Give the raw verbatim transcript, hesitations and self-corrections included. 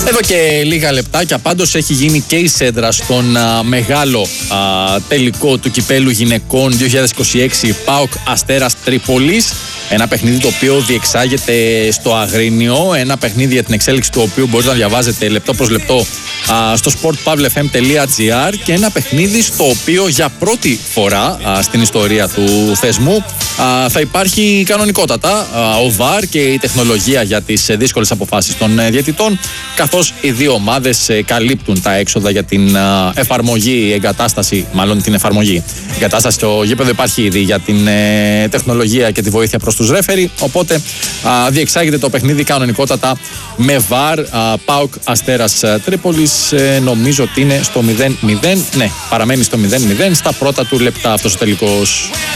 Εδώ και λίγα λεπτάκια πάντως έχει γίνει και η σέντρα στον α, μεγάλο α, τελικό του κυπέλου γυναικών δύο χιλιάδες είκοσι έξι ΠΑΟΚ Αστέρας Τρίπολης. Ένα παιχνίδι το οποίο διεξάγεται στο Αγρίνιο, ένα παιχνίδι για την εξέλιξη του οποίου μπορείτε να διαβάζετε λεπτό προς λεπτό α, στο σπορτ παύλα εφ εμ τελεία τζι άρ, και ένα παιχνίδι στο οποίο για πρώτη φορά α, στην ιστορία του θεσμού α, θα υπάρχει κανονικότατα α, ο βαρ και η τεχνολογία για τις δύσκολες αποφάσεις των ε, διαιτητών, καθώς οι δύο ομάδες ε, καλύπτουν τα έξοδα για την α, εφαρμογή, εγκατάσταση, μάλλον την εφαρμογή. Εγκατάσταση στο γήπεδο υπάρχει ήδη για την ε, τεχνολογία και τη βοήθεια προς τους ρέφερι, οπότε α, διεξάγεται το παιχνίδι κανονικότατα με βαρ. ΠΑΟΚ Αστέρας Τρίπολης, ε, νομίζω ότι είναι στο μηδέν μηδέν, ναι, παραμένει στο μηδέν μηδέν στα πρώτα του λεπτά αυτός ο τελικός.